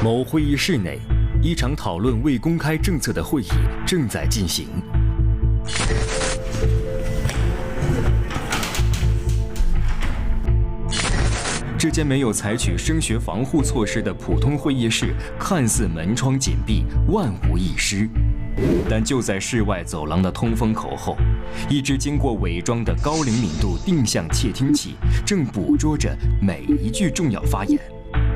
某会议室内，一场讨论未公开政策的会议正在进行。这间没有采取声学防护措施的普通会议室，看似门窗紧闭，万无一失。但就在室外走廊的通风口后，一只经过伪装的高灵敏度定向窃听器正捕捉着每一句重要发言。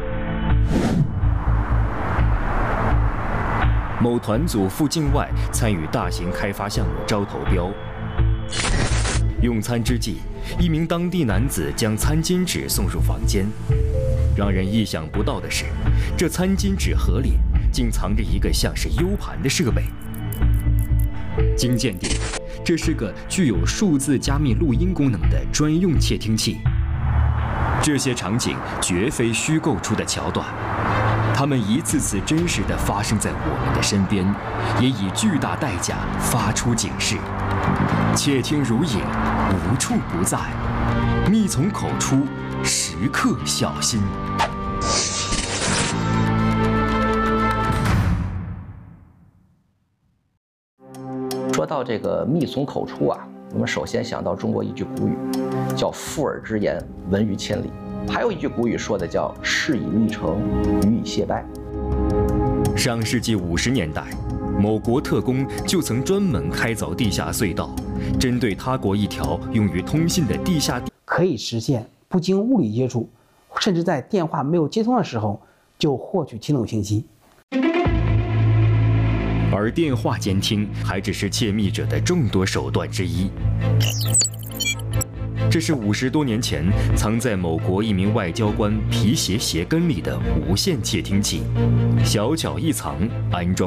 某团组赴境外参与大型开发项目招投标，用餐之际，一名当地男子将餐巾纸送入房间。让人意想不到的是，这餐巾纸盒里竟藏着一个像是 U 盘的设备。经鉴定，这是个具有数字加密录音功能的专用窃听器。这些场景绝非虚构出的桥段，它们一次次真实地发生在我们的身边，也以巨大代价发出警示。窃听如影，无处不在，密从口出，时刻小心。 说到这个密从口出啊，我们首先想到中国一句古语，叫附耳之言，闻于千里。还有一句古语说的叫事以密成，语以谢败。 上世纪50年代，某国特工就曾专门开凿地下隧道，针对他国一条用于通信的地下可以实现不经物理接触，甚至在电话没有接通的时候就获取听懂信息。 而电话监听还只是窃密者的众多手段之一。这是50多年前藏在某国一名外交官皮鞋鞋跟里的无线窃听器，小巧一藏，安装。